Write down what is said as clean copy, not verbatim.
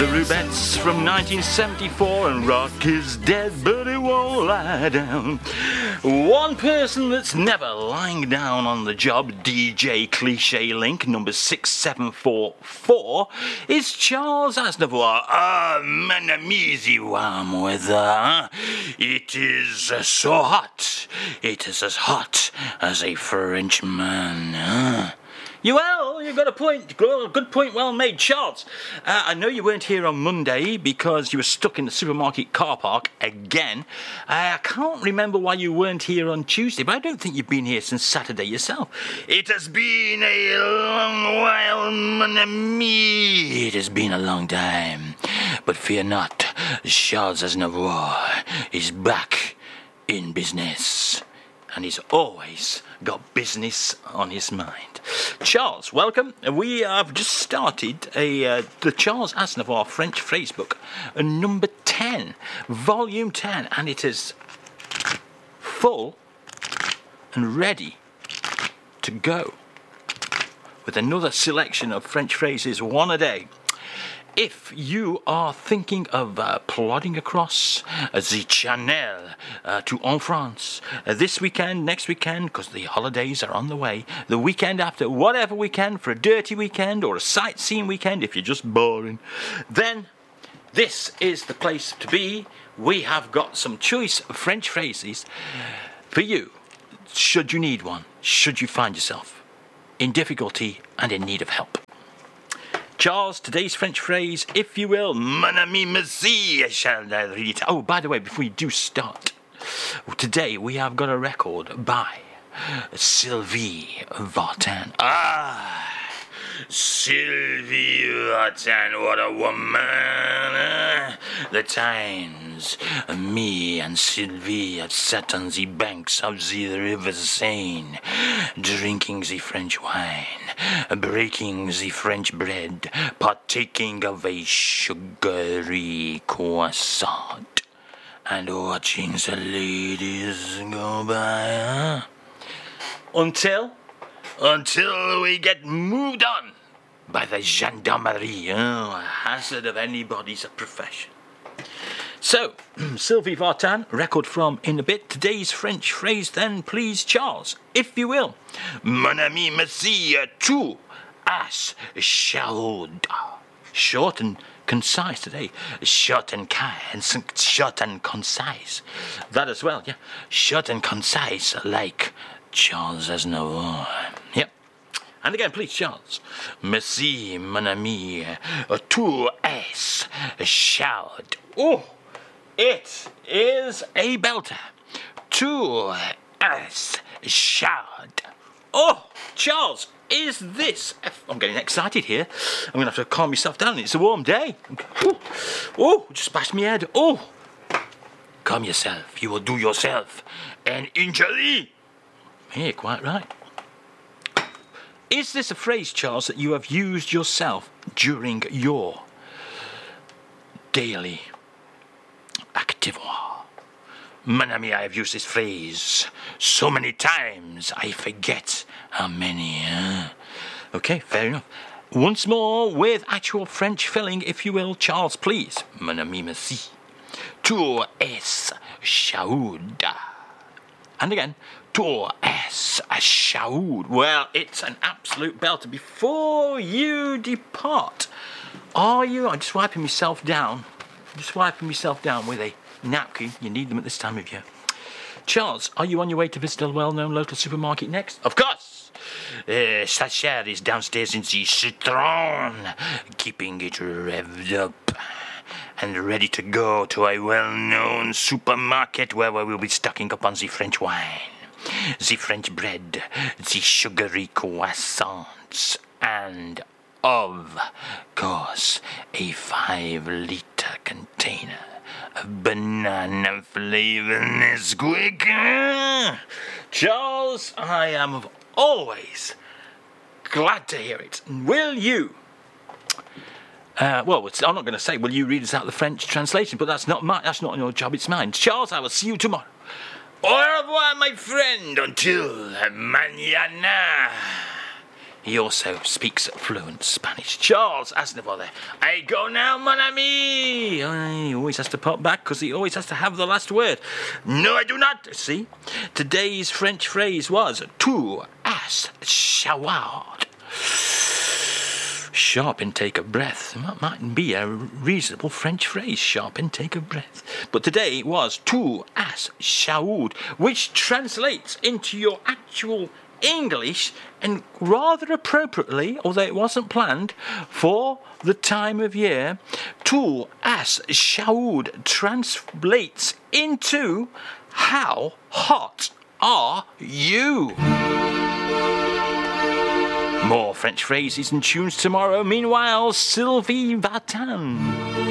The Rubettes from 1974, and rock is dead, but it won't lie down. One person that's never lying down on the job, DJ Cliche Link number 6744, is Charles Aznavour. Mon ami, the warm weather. It is so hot. It is as hot as a Frenchman. Well, you've got a point. Good point, well made, Charles. I know you weren't here on Monday because you were stuck in the supermarket car park again. I can't remember why you weren't here on Tuesday, but I don't think you've been here since Saturday yourself. It has been a long while, mon ami. It has been a long time. But fear not, Charles Aznavour is back in business. And he's always got business on his mind. Charles, welcome. We have just started the Charles Aznavour French Phrase Book, number 10, volume 10, and it is full and ready to go with another selection of French phrases, one a day. If you are thinking of plodding across the Channel to En France this weekend, next weekend, because the holidays are on the way, the weekend after, whatever weekend, for a dirty weekend or a sightseeing weekend, if you're just boring, then this is the place to be. We have got some choice French phrases for you, should you need one, should you find yourself in difficulty and in need of help. Charles, today's French phrase, if you will, mon ami, merci, shall I read it? Oh, by the way, before you do start, today we have got a record by Sylvie Vartan. Sylvie Vartan, what a woman. The times me and Sylvie have sat on the banks of the river Seine, drinking the French wine, breaking the French bread, partaking of a sugary croissant, and watching the ladies go by. Until we get moved on by the gendarmerie, a hazard of anybody's profession. So, Sylvie Vartan, record from in a bit. Today's French phrase then, please, Charles, if you will. Mon ami, merci, tout as chaud. Short and concise today. Short and concise. That as well, yeah. Short and concise, like Charles Aznavour. Yep. And again, please, Charles. Merci, mon ami. Tout est chaud. Oh, it is a belter. Tout est chaud. Oh, Charles, is this... I'm getting excited here. I'm going to have to calm myself down. It's a warm day. Oh, just bashed my head. Oh, calm yourself. You will do yourself an injury. Yeah, quite right. Is this a phrase, Charles, that you have used yourself during your daily activement? Mon ami, I have used this phrase so many times, I forget how many. Okay, fair enough. Once more, with actual French filling, if you will, Charles, please. Mon ami, merci. Tout est chaud. And again, tout est chaud. Well, it's an absolute belter. Before you depart, are you... I'm just wiping myself down with a napkin. You need them at this time of year. Charles, are you on your way to visit a well-known local supermarket next? Of course! Stagiaire is downstairs in the citron, keeping it revved up and ready to go to a well-known supermarket where we will be stocking up on the French wine, the French bread, the sugary croissants, and, of course, a 5-liter container of banana-flavored Nesquik. Charles, I am always glad to hear it. Will you... I'm not going to say, will you read us out the French translation? But that's not your job, it's mine. Charles, I will see you tomorrow. Au revoir, my friend, until mañana. He also speaks fluent Spanish. Charles Aznavour there. I go now, mon ami. He always has to pop back because he always has to have the last word. No, I do not. See? Today's French phrase was tout as chouard. Sharp intake of breath. That might be a reasonable French phrase, sharp intake of breath. But today it was tout as chouard, which translates into your actual English, and rather appropriately, although it wasn't planned, for the time of year, tout as chouard translates into how hot are you? More French phrases and tunes tomorrow. Meanwhile, Sylvie Vartan.